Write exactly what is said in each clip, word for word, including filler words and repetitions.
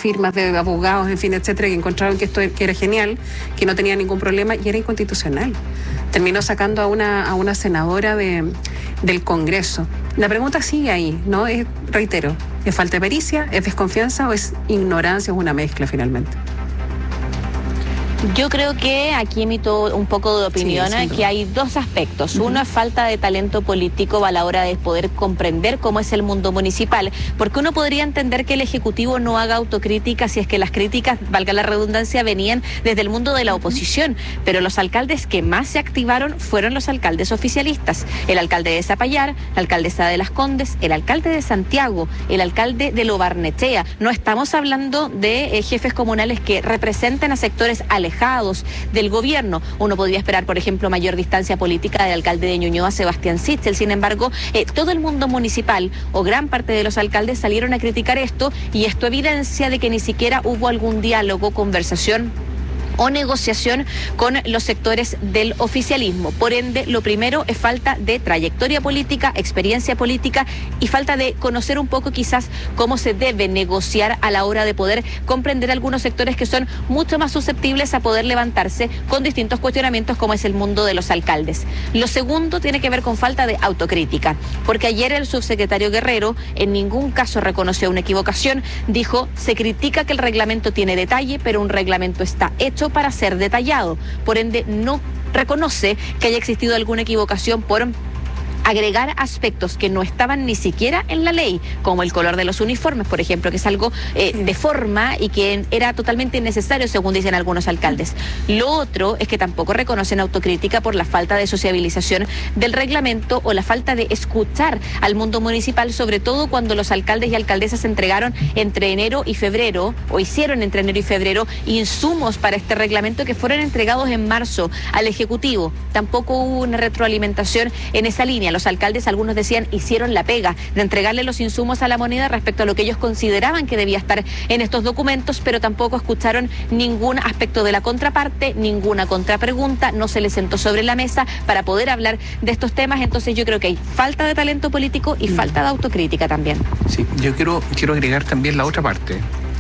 firmas de abogados, en fin, etcétera, que encontraron que esto que era genial, que no tenía ningún problema y era inconstitucional. Terminó sacando a una, a una senadora de, del Congreso. La pregunta sigue ahí, ¿no? Es, reitero, ¿es falta de pericia, es desconfianza o es ignorancia, es una mezcla finalmente? Yo creo que aquí emito un poco de opinión, sí, que hay dos aspectos. Uh-huh. Uno es falta de talento político a la hora de poder comprender cómo es el mundo municipal, porque uno podría entender que el Ejecutivo no haga autocrítica si es que las críticas, valga la redundancia, venían desde el mundo de la oposición, pero los alcaldes que más se activaron fueron los alcaldes oficialistas. El alcalde de Zapallar, la alcaldesa de Las Condes, el alcalde de Santiago, el alcalde de Lo Barnechea. No estamos hablando de eh, jefes comunales que representen a sectores alejados del gobierno. Uno podría esperar, por ejemplo, mayor distancia política del alcalde de Ñuñoa, Sebastián Sichel. Sin embargo, eh, todo el mundo municipal o gran parte de los alcaldes salieron a criticar esto, y esto evidencia de que ni siquiera hubo algún diálogo, conversación o negociación con los sectores del oficialismo. Por ende, lo primero es falta de trayectoria política, experiencia política y falta de conocer un poco quizás cómo se debe negociar a la hora de poder comprender algunos sectores que son mucho más susceptibles a poder levantarse con distintos cuestionamientos, como es el mundo de los alcaldes. Lo segundo tiene que ver con falta de autocrítica, porque ayer el subsecretario Guerrero en ningún caso reconoció una equivocación. Dijo, se critica que el reglamento tiene detalle, pero un reglamento está hecho para ser detallado. Por ende, no reconoce que haya existido alguna equivocación por agregar aspectos que no estaban ni siquiera en la ley, como el color de los uniformes, por ejemplo, que es algo eh, de forma y que era totalmente innecesario, según dicen algunos alcaldes. Lo otro es que tampoco reconocen autocrítica por la falta de sociabilización del reglamento o la falta de escuchar al mundo municipal, sobre todo cuando los alcaldes y alcaldesas entregaron entre enero y febrero, o hicieron entre enero y febrero, insumos para este reglamento que fueron entregados en marzo al Ejecutivo. Tampoco hubo una retroalimentación en esa línea. Los alcaldes, algunos decían, hicieron la pega de entregarle los insumos a la moneda respecto a lo que ellos consideraban que debía estar en estos documentos, pero tampoco escucharon ningún aspecto de la contraparte, ninguna contrapregunta, no se les sentó sobre la mesa para poder hablar de estos temas. Entonces yo creo que hay falta de talento político y falta de autocrítica también. Sí, yo quiero, quiero agregar también la otra parte.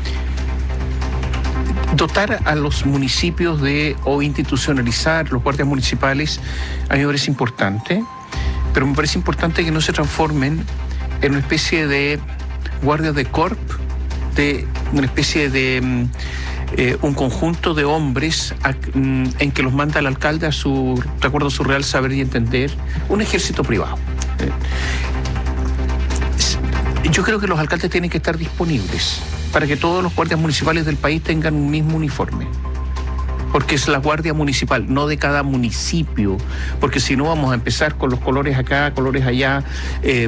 Dotar a los municipios de, o institucionalizar los guardias municipales, a mí me parece importante. Pero me parece importante que no se transformen en una especie de guardias de corp, de una especie de eh, un conjunto de hombres a, mm, en que los manda el alcalde a su, de acuerdo a su real saber y entender, un ejército privado. Eh, yo creo que los alcaldes tienen que estar disponibles para que todos los guardias municipales del país tengan un mismo uniforme. Porque es la guardia municipal, no de cada municipio, porque si no vamos a empezar con los colores acá, colores allá, eh,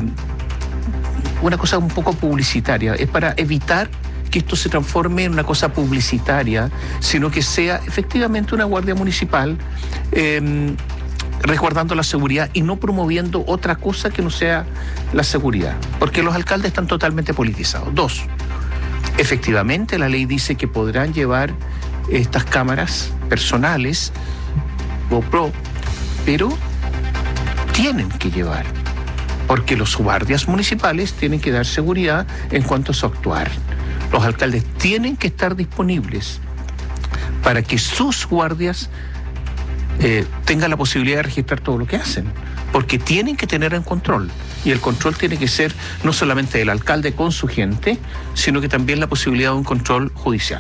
una cosa un poco publicitaria. Es para evitar que esto se transforme en una cosa publicitaria, sino que sea efectivamente una guardia municipal eh, resguardando la seguridad y no promoviendo otra cosa que no sea la seguridad, porque los alcaldes están totalmente politizados. Dos, efectivamente la ley dice que podrán llevar estas cámaras personales, GoPro, pero tienen que llevar, porque los guardias municipales tienen que dar seguridad en cuanto a su actuar. Los alcaldes tienen que estar disponibles para que sus guardias eh, tengan la posibilidad de registrar todo lo que hacen, porque tienen que tener en control. Y el control tiene que ser no solamente del alcalde con su gente, sino que también la posibilidad de un control judicial.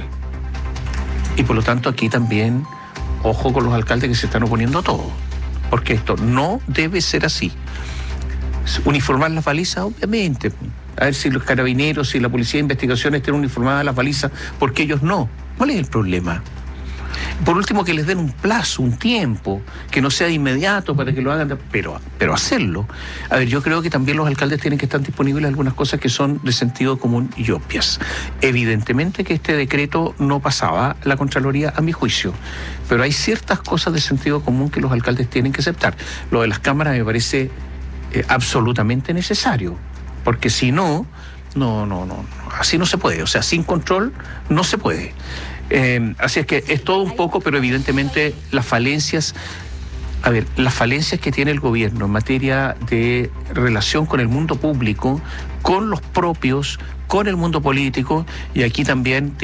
Y por lo tanto aquí también, ojo con los alcaldes que se están oponiendo a todo, porque esto no debe ser así. Uniformar las balizas, obviamente. A ver si los carabineros, si la policía de investigaciones tienen uniformadas las balizas, porque ellos no. ¿Cuál es el problema? Por último, que les den un plazo, un tiempo, que no sea de inmediato para que lo hagan, pero, pero hacerlo. A ver, yo creo que también los alcaldes tienen que estar disponibles a algunas cosas que son de sentido común y obvias. Evidentemente que este decreto no pasaba la Contraloría a mi juicio, pero hay ciertas cosas de sentido común que los alcaldes tienen que aceptar. Lo de las cámaras me parece eh, absolutamente necesario, porque si no, no, no, no, así no se puede. O sea, sin control no se puede. Eh, así es que es todo un poco, pero evidentemente las falencias, a ver, las falencias que tiene el gobierno en materia de relación con el mundo público, con los propios, con el mundo político, y aquí también